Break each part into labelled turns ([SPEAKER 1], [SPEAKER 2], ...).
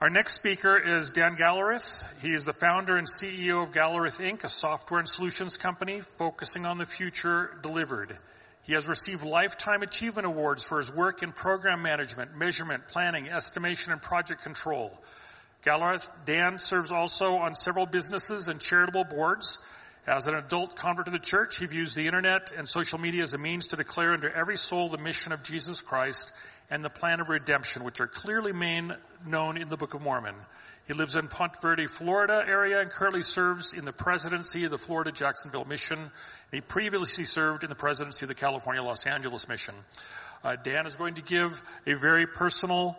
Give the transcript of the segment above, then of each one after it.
[SPEAKER 1] Our next speaker is Dan Gallerith. He is the founder and CEO of Gallerith Inc., a software and solutions company focusing on the future delivered. He has received Lifetime Achievement Awards for his work in program management, measurement, planning, estimation, and project control. Gallerith Dan serves also on several businesses and charitable boards. As an adult convert to the church, he views the internet and social media as a means to declare unto every soul the mission of Jesus Christ and the plan of redemption, which are clearly known in the Book of Mormon. He lives in Ponte Verde, Florida area and currently serves in the presidency of the Florida Jacksonville Mission. He previously served in the presidency of the California Los Angeles Mission. Dan is going to give a very personal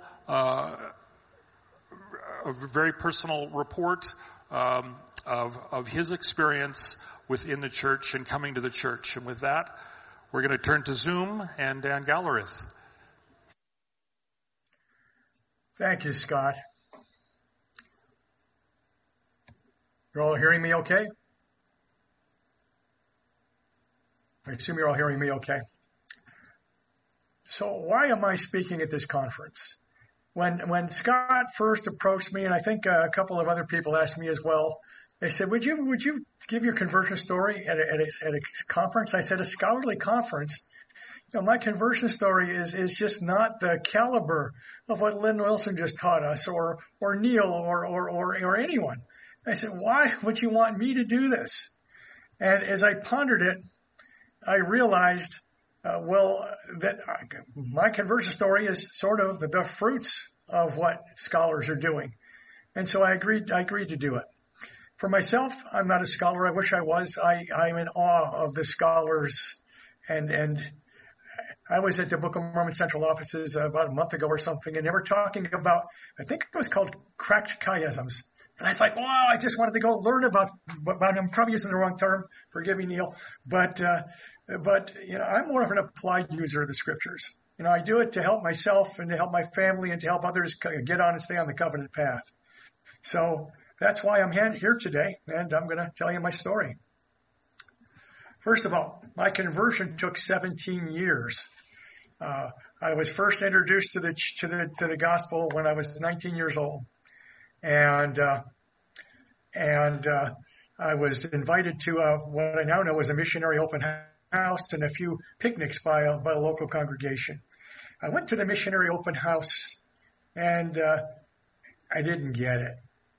[SPEAKER 1] report of his experience within the church and coming to the church. And with that, we're going to turn to Zoom and Dan Gallerith.
[SPEAKER 2] Thank you, Scott. You're all hearing me okay? I assume you're all hearing me okay. So why am I speaking at this conference? When Scott first approached me, and I think a couple of other people asked me as well, they said, would you give your conversion story at a conference? I said, a scholarly conference. You know, my conversion story is just not the caliber of what Lynn Wilson just taught us, or Neil, or anyone. I said, why would you want me to do this? And as I pondered it, I realized, that my conversion story is sort of the fruits of what scholars are doing. And so I agreed to do it. For myself, I'm not a scholar. I wish I was. I'm in awe of the scholars, and I was at the Book of Mormon Central Offices about a month ago or something, and they were talking about, I think it was called cracked chiasms. And I was like, wow, I just wanted to go learn about I'm probably using the wrong term. Forgive me, Neil. But you know, I'm more of an applied user of the scriptures. You know, I do it to help myself and to help my family and to help others get on and stay on the covenant path. So that's why I'm here today, and I'm going to tell you my story. First of all, my conversion took 17 years. I was first introduced to the gospel when I was 19 years old, and I was invited to what I now know as a missionary open house and a few picnics by a local congregation. I went to the missionary open house, and I didn't get it.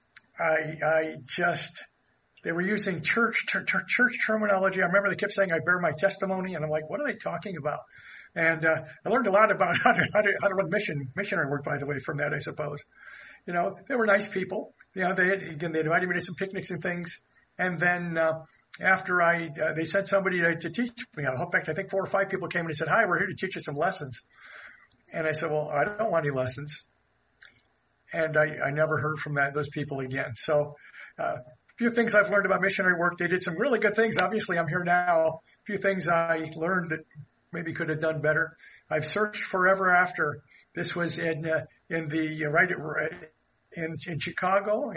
[SPEAKER 2] They were using church terminology. I remember they kept saying, I bear my testimony. And I'm like, what are they talking about? And I learned a lot about how to run missionary work, by the way, from that, I suppose. You know, they were nice people. You know, they invited me to some picnics and things. And then after they sent somebody to teach me. In fact, I think 4 or 5 people came and said, hi, we're here to teach you some lessons. And I said, well, I don't want any lessons. And I never heard from those people again. So a few things I've learned about missionary work. They did some really good things. Obviously, I'm here now. A few things I learned that maybe could have done better. I've searched forever after. This was in Chicago.